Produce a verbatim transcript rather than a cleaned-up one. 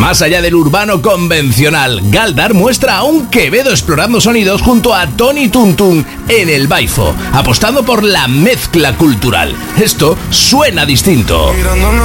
Más allá del urbano convencional, Galdar muestra a un Quevedo explorando sonidos junto a Tony Tuntun en el baifo, apostando por la mezcla cultural. Esto suena distinto.